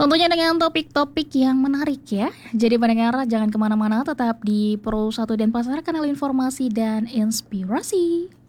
Tentunya dengan topik-topik yang menarik ya. Jadi pendengar jangan kemana-mana, tetap di Pro 1 Denpasar, kanal informasi dan inspirasi.